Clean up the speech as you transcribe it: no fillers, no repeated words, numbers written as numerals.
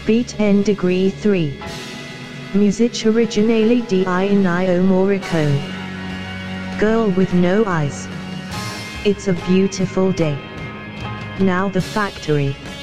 Beat N Degree 3. Music originale di Ennio Morricone. Girl with No Eyes. It's a Beautiful Day. Now the Factory.